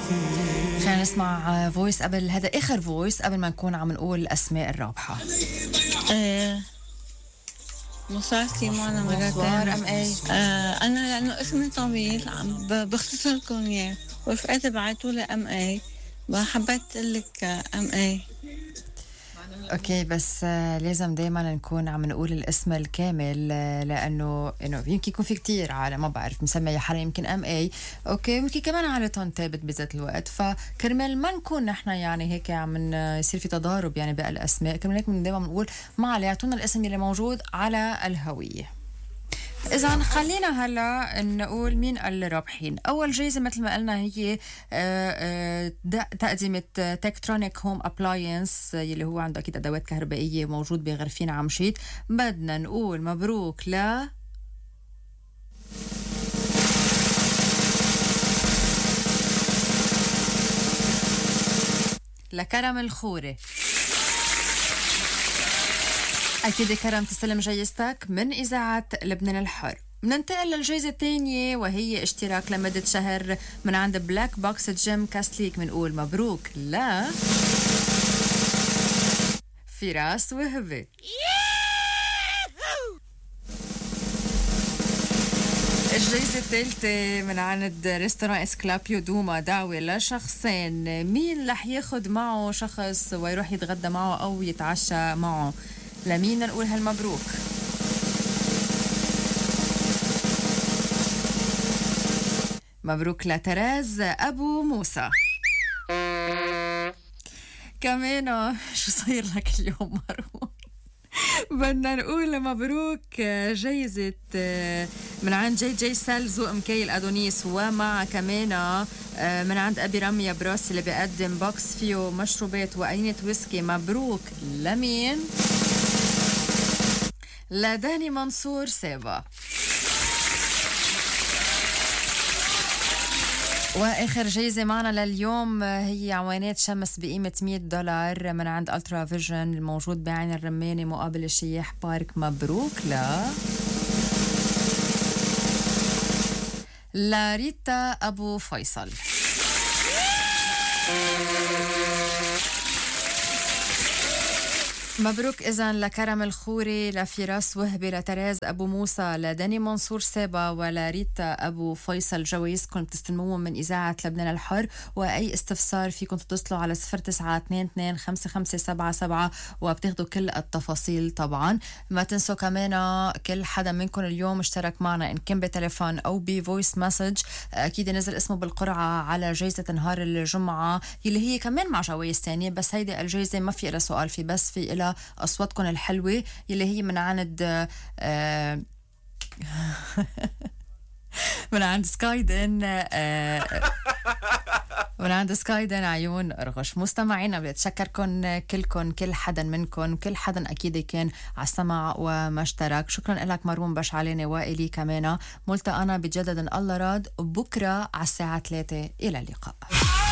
خلينا نسمع فويس قبل هذا آخر فويس قبل ما نكون عم نقول الأسماء الرابحة. مصارتي معنا مرتين. أم أي؟ أنا لأنه اسمي طويل عم بختصر لكم إياه، ورفقاتي بعتولي أم أي، حبيت أقول لك أم أي. اوكي بس لازم دايما نكون عم نقول الاسم الكامل، لانه يمكن يكون في كتير عالم ما بعرف مسميه حالها يمكن ام اي، اوكي يمكن كمان عائلتهم ثابت بذات الوقت، فكرمال ما نكون نحن يعني هيك عم يصير في تضارب يعني بالاسماء، كرمال هيك دايما بنقول ما عليه اعطونا الاسم اللي موجود على الهويه. إذا خلينا هلا نقول مين الرابحين. أول جايزة مثل ما قلنا هي تقديمة تكترونيك هوم أبلاينس يلي هو عنده أكيد أدوات كهربائية موجود بغرفين عمشيت. بدنا نقول مبروك لكرم الخوري. أكيد كرم تستلم جايزتك من إذاعة لبنان الحر. مننتقل للجائزة الثانية وهي اشتراك لمدة شهر من عند بلاك بوكس جيم كاسليك. منقول مبروك فراس وهبة. الجائزة الثالثة من عند ريستوران اسكلابيو دوما، دعوة لشخصين. مين رح ياخد معه شخص ويروح يتغدى معه أو يتعشى معه؟ لمين نقول هالمبروك؟ مبروك لتراز أبو موسى. كمان شو صاير لك اليوم مروان؟ بدنا نقول مبروك جايزة من عند جي سال ذوق مكيل أدونيس، ومع كمان من عند أبي رمية براسي اللي بيقدم بوكس فيه مشروبات وعينة ويسكي. مبروك لمين؟ لداني منصور سابا. واخر جايزه معنا لليوم هي عوانات شمس بقيمه $100 من عند الترا فيجن الموجود بعين الرمانه مقابل الشياح بارك. مبروك لريتا ابو فيصل. مبروك إذن لكرم الخوري، لفراس وهبي، لتراز أبو موسى، لداني منصور سابا، ولريتا أبو فيصل. جوايزكم بتستلموهم من إذاعة لبنان الحر. وأي استفسار فيكم تتصلوا على 0922555577 وبتاخدوا كل التفاصيل. طبعا ما تنسوا كمان كل حدا منكم اليوم اشترك معنا إن كان بتليفون أو بفويس مسج أكيد نزل اسمه بالقرعة على جايزة نهار الجمعة اللي هي كمان مع جوايز تانية، بس هيدي الجايزة ما في إلها سؤال في، بس في إلها أصواتكم الحلوة يلي هي من عند من عند سكايدن من عند سكايدن عيون رغش. مستمعينا بتشكركم كلكم، كل حدا منكم، كل حدا أكيد كان على السمع وما اشترك. شكرا لك مروان بشعلاني وإلي كمان. ملتقانا بجدد الله راد بكرة على الساعة 3. إلى اللقاء.